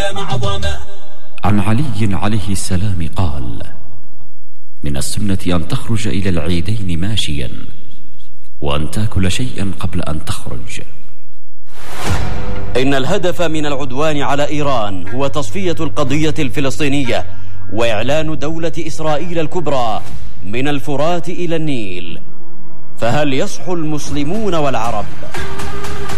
الإسلام عظاما. عن علي عليه السلام قال: من السنة أن تخرج إلى العيدين ماشيا، وأن تأكل شيئا قبل أن تخرج. إن الهدف من العدوان على إيران هو تصفية القضية الفلسطينية وإعلان دولة إسرائيل الكبرى من الفرات إلى النيل. فهل يصح المسلمون والعرب